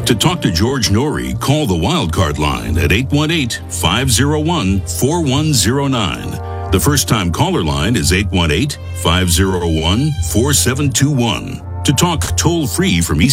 To talk to George Norrie, call the Wildcard line at 818-501-4109. The first-time caller line is 818-501-4721. To talk toll-free from East